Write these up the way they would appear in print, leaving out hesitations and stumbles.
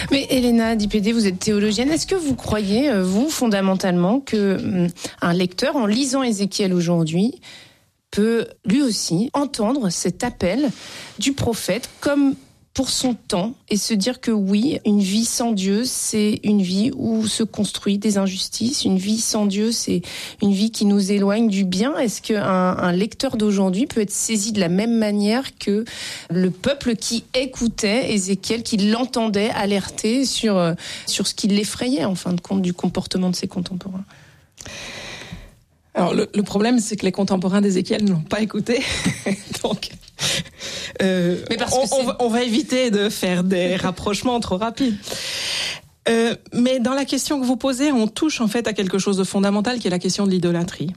Mais Elena Di-Pédé, vous êtes théologienne. Est-ce que vous croyez, vous, fondamentalement, que un lecteur, en lisant Ézéchiel aujourd'hui, peut lui aussi entendre cet appel du prophète comme pour son temps et se dire que oui, une vie sans Dieu, c'est une vie où se construit des injustices. Une vie sans Dieu, c'est une vie qui nous éloigne du bien. Est-ce qu'un lecteur d'aujourd'hui peut être saisi de la même manière que le peuple qui écoutait Ézéchiel, qui l'entendait alerter sur ce qui l'effrayait, en fin de compte, du comportement de ses contemporains ? Alors, le problème, c'est que les contemporains d'Ézéchiel ne l'ont pas écouté. Donc, mais parce que on va éviter de faire des rapprochements trop rapides. Mais dans la question que vous posez, on touche en fait à quelque chose de fondamental qui est la question de l'idolâtrie.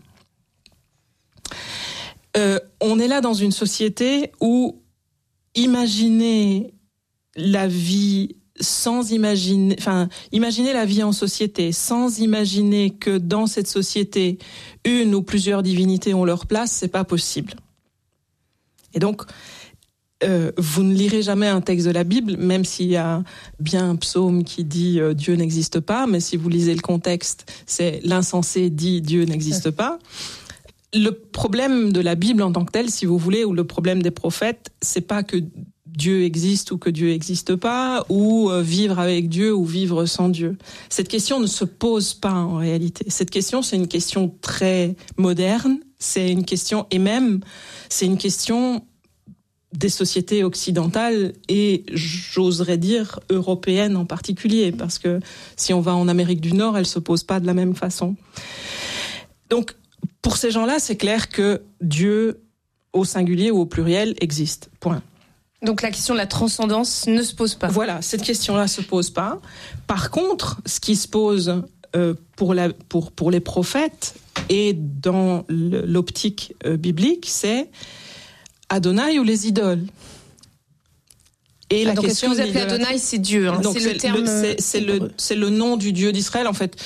On est là dans une société où imaginer la vie sans imaginer la vie en société, sans imaginer que dans cette société, une ou plusieurs divinités ont leur place, c'est pas possible. Et donc, vous ne lirez jamais un texte de la Bible, même s'il y a bien un psaume qui dit Dieu n'existe pas, mais si vous lisez le contexte, c'est l'insensé dit Dieu n'existe pas. Le problème de la Bible en tant que telle, si vous voulez, ou le problème des prophètes, c'est pas que Dieu existe ou que Dieu n'existe pas, ou vivre avec Dieu ou vivre sans Dieu. Cette question ne se pose pas en réalité. Cette question, c'est une question très moderne, c'est une question des sociétés occidentales et j'oserais dire européennes en particulier, parce que si on va en Amérique du Nord, elle se pose pas de la même façon. Donc, pour ces gens-là, c'est clair que Dieu, au singulier ou au pluriel, existe. Point. Donc la question de la transcendance ne se pose pas. Voilà, cette question-là se pose pas. Par contre, ce qui se pose pour les prophètes et dans l'optique biblique, c'est Adonai ou les idoles. Et la donc question est-ce que vous appelez Adonai, c'est Dieu, hein, donc c'est le terme. C'est le nom du Dieu d'Israël en fait.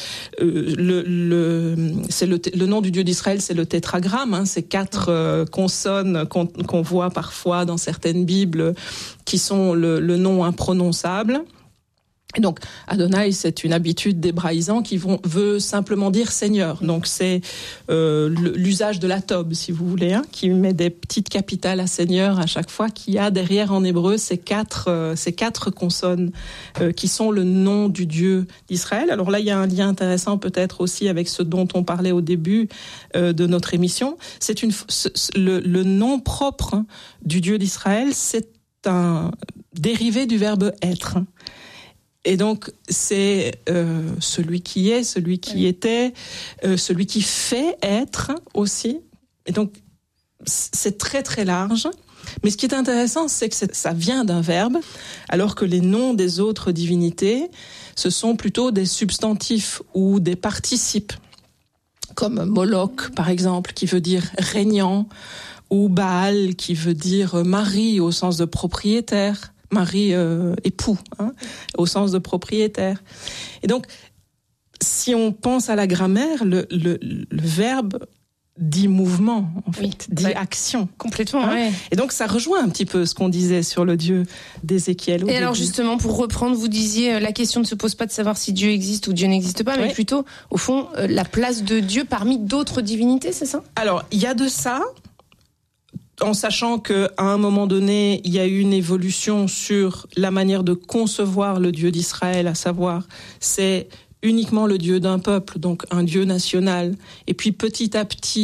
Le nom du Dieu d'Israël, c'est le tétragramme. Hein, c'est 4 consonnes qu'on voit parfois dans certaines Bibles, qui sont le nom imprononçable. Et donc, Adonai, c'est une habitude d'hébraïsant qui veut simplement dire Seigneur. Donc, c'est l'usage de la tobe, si vous voulez, hein, qui met des petites capitales à Seigneur à chaque fois, qui a derrière en hébreu ces quatre consonnes qui sont le nom du Dieu d'Israël. Alors là, il y a un lien intéressant peut-être aussi avec ce dont on parlait au début de notre émission. Le nom propre du Dieu d'Israël, c'est un dérivé du verbe être. Et donc, c'est celui qui est, celui qui était, celui qui fait être aussi. Et donc, c'est très très large. Mais ce qui est intéressant, c'est que ça vient d'un verbe, alors que les noms des autres divinités, ce sont plutôt des substantifs ou des participes. Comme Moloch, par exemple, qui veut dire régnant, ou Baal, qui veut dire mari au sens de propriétaire. Mari époux, hein, au sens de propriétaire. Et donc, si on pense à la grammaire, le verbe dit mouvement, en fait, dit action. Complètement, hein. Et donc, ça rejoint un petit peu ce qu'on disait sur le Dieu d'Ézéchiel. Et alors, justement, pour reprendre, vous disiez, la question ne se pose pas de savoir si Dieu existe ou Dieu n'existe pas, mais plutôt, au fond, la place de Dieu parmi d'autres divinités, c'est ça ? Alors, il y a de ça, en sachant qu'à un moment donné, il y a eu une évolution sur la manière de concevoir le Dieu d'Israël, à savoir, c'est uniquement le Dieu d'un peuple, donc un Dieu national. Et puis petit à petit,